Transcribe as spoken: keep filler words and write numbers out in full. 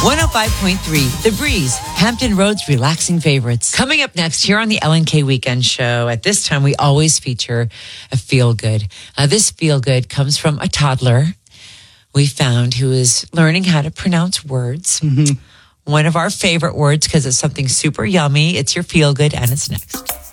one oh five point three, The Breeze, Hampton Road's relaxing favorites. Coming up next here on the L and K Weekend Show. At this time, we always feature a feel-good. Uh, this feel-good comes from a toddler we found who is learning how to pronounce words. Mm-hmm. One of our favorite words because it's something super yummy. It's your feel-good, and it's next.